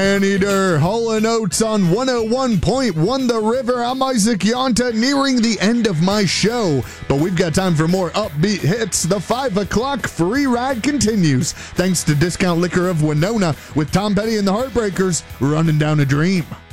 Anteater, Hall & Oates on 101.1 The River. I'm Isaac Yonta, nearing the end of my show, but we've got time for more upbeat hits. The 5 o'clock free ride continues, thanks to Discount Liquor of Winona with Tom Petty and the Heartbreakers, Running Down a Dream.